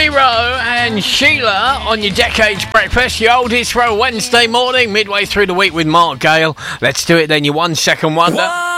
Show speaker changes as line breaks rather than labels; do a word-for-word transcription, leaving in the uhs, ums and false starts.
Zero and Sheila on your Decades Breakfast, your oldies for a Wednesday morning, midway through the week with Mark Gale. Let's do it then, your one second wonder.